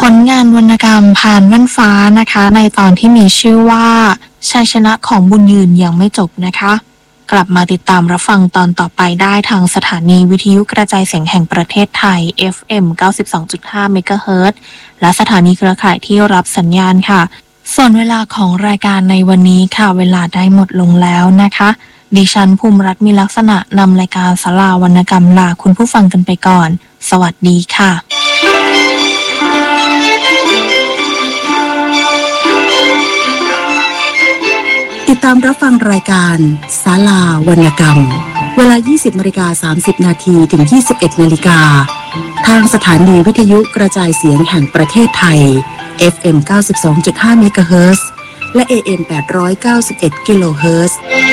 ลงานวรรณกรรมผ่านแว่นฟ้านะคะในตอนที่มีชื่อว่าชัยชนะของบุญยืนยังไม่จบนะคะกลับมาติดตามรับฟังตอนต่อไปได้ทางสถานีวิทยุกระจายเสียงแห่งประเทศไทย FM 92.5 เมกะเฮิรตซ์และสถานีเครือข่ายที่รับสัญญาณค่ะส่วนเวลาของรายการในวันนี้ค่ะเวลาได้หมดลงแล้วนะคะดิฉันภูมิรัตน์มีลักษณะนำรายการศาลาวรรณกรรมลาคุณผู้ฟังกันไปก่อนสวัสดีค่ะติดตามรับฟังรายการศาลาวรรณกรรมเวลา 20:30 นาทีถึง 21 นาฬิกาทางสถานีวิทยุกระจายเสียงแห่งประเทศไทย FM 92.5 เมกะเฮิรตซ์และ AM 891 กิโลเฮิรตซ์